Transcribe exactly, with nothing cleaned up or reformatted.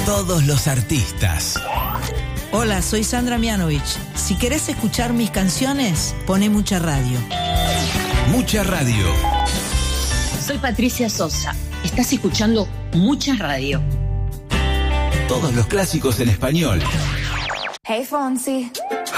Todos los artistas. Hola, soy Sandra Mianovich. Si querés escuchar mis canciones, poné Mucha Radio. Mucha Radio. Soy Patricia Sosa. Estás escuchando Mucha Radio. Todos los clásicos en español. Hey, Fonsi.